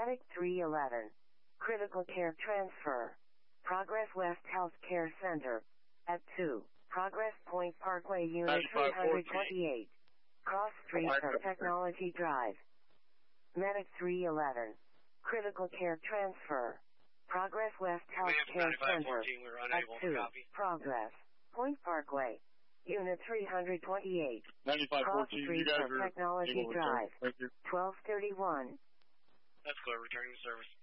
Medic 311. Critical care transfer. Progress West Health Care Center. At 2. Progress Point Parkway, Unit 328. Cross Street from Technology Drive. Medic 311. Critical care transfer. Progress West Health Care Center. At 2. Progress Point Parkway, Unit 328. 9514, Cross you Street guys from are Technology able to Drive. return. Thank you. 1231. That's clear, returning to service.